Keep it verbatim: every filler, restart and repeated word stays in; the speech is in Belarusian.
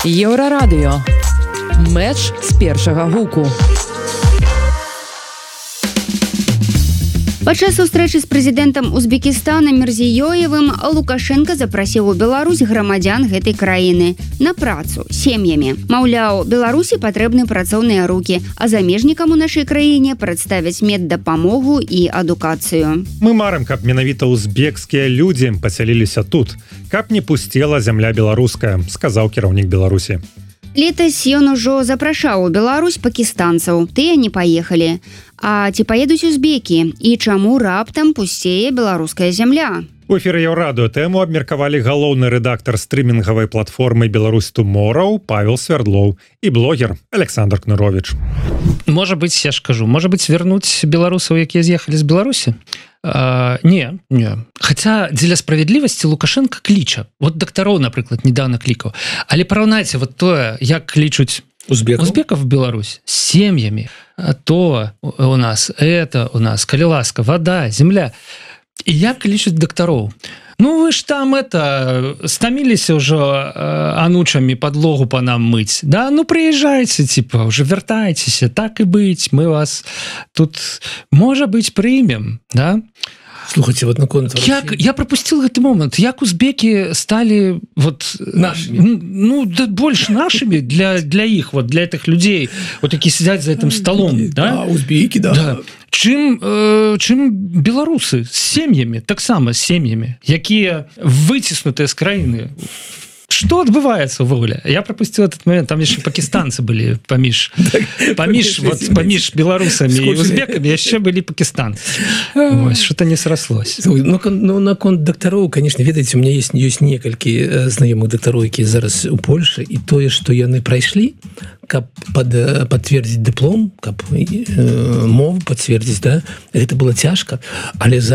Еўрарадыё. Мэч з першага гуку. Падчас сустрэчы з прэзідэнтам Узбекістана Мірзіёевым Лукашенко запрасіў у Беларусь грамадзян гэтай краіны на працу сем'ямі. Маўляў, Беларусі патрэбны працоўныя рукі, а замежнікам у нашай краіне прадставяць меддапамогу і адукацыю. Мы марым, каб менавіта узбекскія людзі пасяліліся тут, каб не пусцела зямля беларуская, сказаў кіраўнік Беларусі. Летась ён ужо запрашаў у Беларусь пакістанцаў, тыя не паехалі. А ці паедуць узбекі? І чаму раптам пусцее беларуская зямля? У эфіры Еўрарадыё тэму абмеркавалі галоўны рэдактар стрымінгавай платформы «Беларусь Туморроу» Павел Свердлоў і блогер Александр Кнырович. Можа быць, я ж кажу, можа быць, вернуць беларусаў, якія з'ехалі з Беларусі? А, не, не. Хаця дзеля справядлівасці Лукашенко кліча. Вот дактароў, напрыклад, недавно клікаў. Але параўнайце вот тое, як клічуць узбеков, узбеков в Беларусь с семьями. То у нас, это у нас, коли ласка, вода, земля. И як клічуць дактароў. Ну вы ж там это стаміліся ўжо э, анучамі подлогу по нам мыць. Да, ну приезжайте, типа, уже вертайтеся, так и быть, мы вас тут, может быть, примем, да? Слухайте, вот на конт як, я пропустил гэты момент, як узбеки стали вот нашими, ну да, больше нашими для для их, вот для этих людей, вот такие сидят за этим столом, да, да узбеки, да, да. Чым э, чым беларусы с сем'ями, таксама с сем'ями, якія выціснутыя з краіны. Что адбываецца ўвогуле? Я пропустил этот момент, там яшчэ пакістанцы былі паміж паміж вот паміж беларусамі і узбекамі яшчэ былі пакістанцы. Вось, что-то не срослось. Ну, ну на конт дактароў, конечно, ведаеце, у меня есть ёсць некалькі знаёмых дактароў, якія зараз у Польшы, і тое, што яны прайшлі, каб пад, пацвердзіць дыплом, каб э, мову пацвердзіць, да, гэта было цяжка, але за